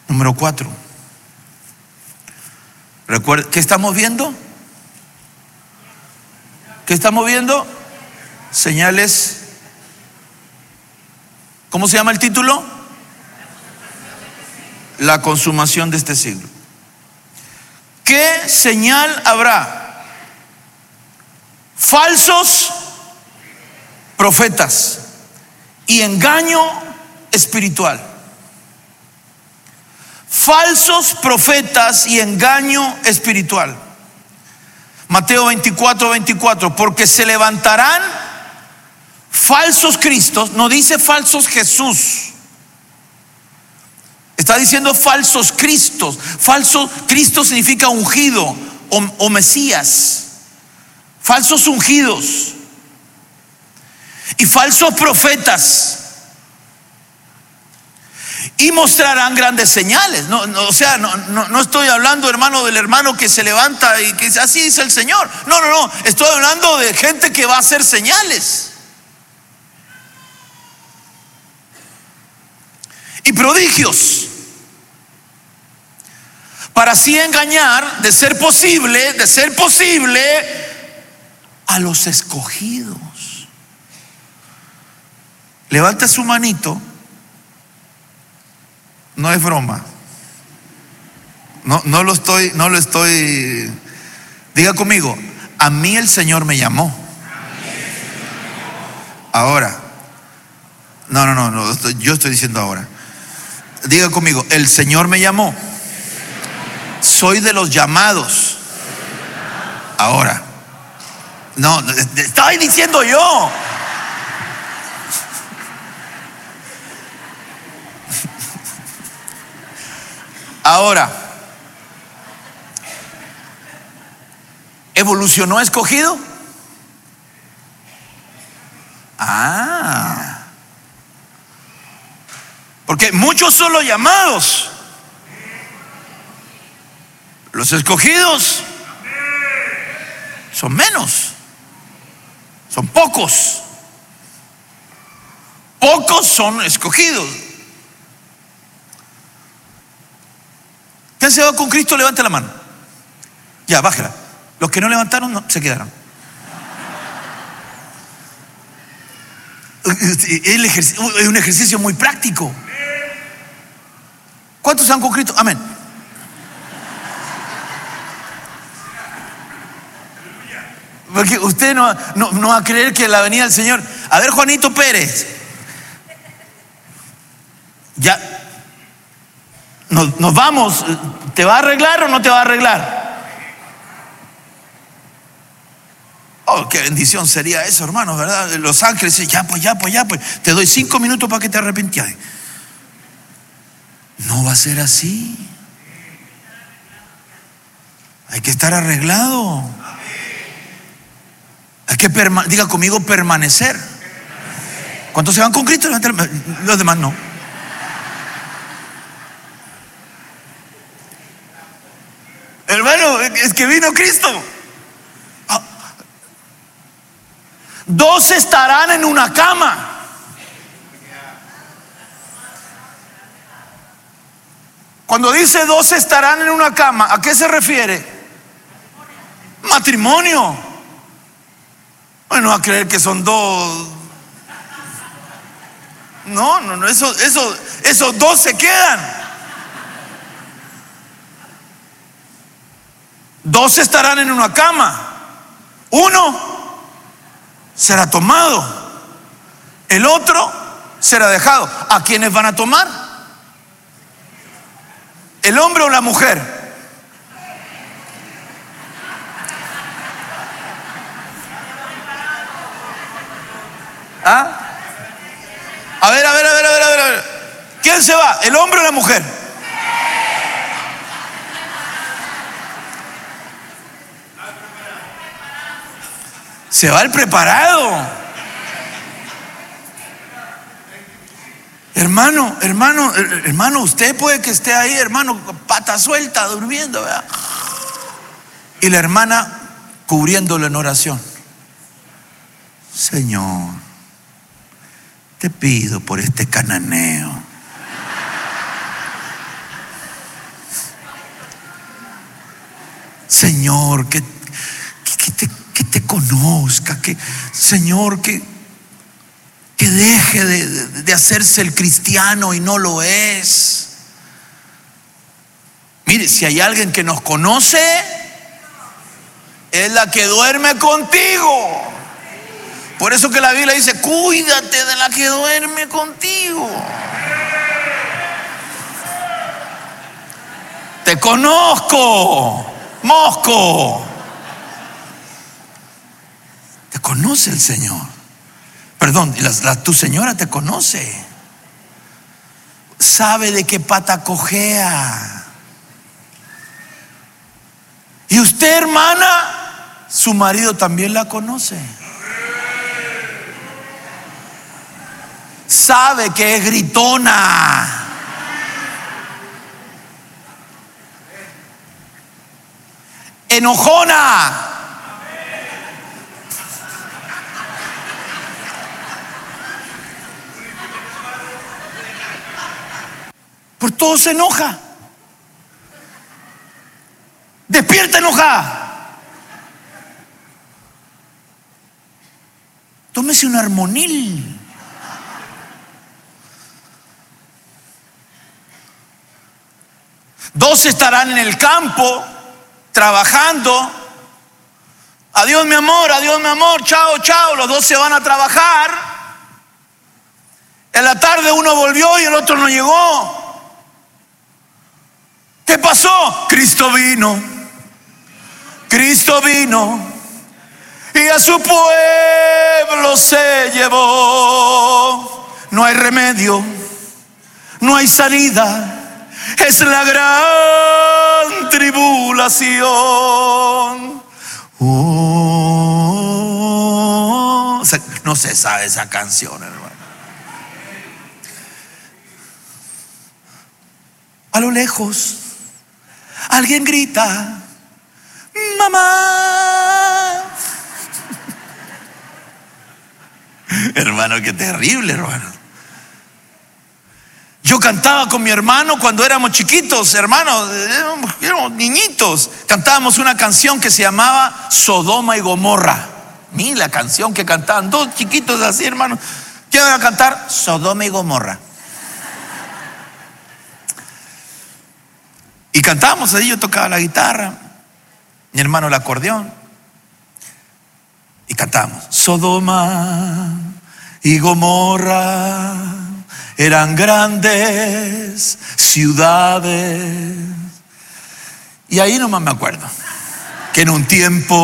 Número 4. Recuerda, ¿qué estamos viendo? ¿Qué estamos viendo? Señales. ¿Cómo se llama el título? La consumación de este siglo. ¿Qué señal habrá? Falsos profetas y engaño espiritual. Falsos profetas y engaño espiritual. Mateo 24:24. Porque se levantarán falsos cristos. No dice falsos Jesús. Está diciendo falsos cristos. Falso Cristo significa ungido o Mesías. Falsos ungidos y falsos profetas. Y mostrarán grandes señales. No estoy hablando, hermano, del hermano que se levanta y que dice, así dice el Señor. No. Estoy hablando de gente que va a hacer señales y prodigios, para así engañar, de ser posible, a los escogidos. Levanta su manito. No es broma. No lo estoy. Diga conmigo, a mí el Señor me llamó. Ahora. No, yo estoy diciendo ahora. Diga conmigo, el Señor me llamó. Soy de los llamados. Ahora. No, estoy diciendo yo. Ahora, ¿evolucionó escogido? Porque muchos son los llamados. Los escogidos son menos. Son pocos. Pocos son escogidos. ¿Quién se va con Cristo? Levante la mano. Ya, bájala. Los que no levantaron no, se quedaron. Es un ejercicio muy práctico. ¿Cuántos se van con Cristo? Amén. Porque usted no va a creer que la venida del Señor. A ver, Juanito Pérez. Ya. Nos vamos. ¿Te va a arreglar o no te va a arreglar? Oh, qué bendición sería eso, hermanos, ¿verdad? Los ángeles dicen, ya pues. Te doy 5 minutos para que te arrepentías. No va a ser así. Hay que estar arreglado. Hay que diga conmigo, permanecer. ¿Cuántos se van con Cristo? Los demás no. Hermano, es que vino Cristo. 2 estarán en una cama. Cuando dice 2 estarán en una cama, ¿a qué se refiere? Matrimonio. Bueno, a creer que son 2. No, esos 2 se quedan. 2 estarán en una cama. 1 será tomado, el otro será dejado. ¿A quiénes van a tomar? ¿El hombre o la mujer? A ver. ¿Quién se va? ¿El hombre o la mujer? Se va el preparado. Hermano, usted puede que esté ahí, hermano, pata suelta, durmiendo, ¿verdad? Y la hermana cubriéndolo en oración. Señor, te pido por este cananeo. Señor, que te conozca, Señor, que deje de hacerse el cristiano y no lo es. Mire, si hay alguien que nos conoce, es la que duerme contigo. Por eso que la Biblia dice, cuídate de la que duerme contigo. Te conozco, mosco. Te conoce el Señor. Perdón, tu señora te conoce. Sabe de qué pata cojea. Y usted, hermana, su marido también la conoce. Sabe que es gritona. Enojona. Por todo se enoja. Despierta enojada. Tómese un Armonil. Dos estarán en el campo trabajando. Adiós mi amor, chao, chao. Los dos se van a trabajar. En la tarde uno volvió y el otro no llegó. ¿Qué pasó? Cristo vino y a su pueblo se llevó. No hay remedio, no hay salida. Es la gran tribulación. No se sabe esa canción, hermano. A lo lejos alguien grita, mamá. Hermano, qué terrible, hermano. Yo cantaba con mi hermano cuando éramos chiquitos, hermano, éramos niñitos. Cantábamos una canción que se llamaba Sodoma y Gomorra. Mira la canción que cantaban, dos chiquitos así, hermano. ¿Qué van a cantar? Sodoma y Gomorra. Y cantábamos ahí, yo tocaba la guitarra, mi hermano el acordeón. Y cantábamos, Sodoma y Gomorra eran grandes ciudades. Y ahí nomás me acuerdo que en un tiempo